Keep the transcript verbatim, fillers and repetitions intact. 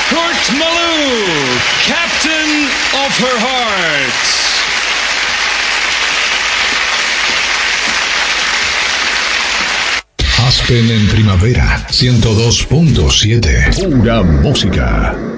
Kurt Malou, Captain of Her Heart. Aspen en primavera, ciento dos punto siete. Pura música.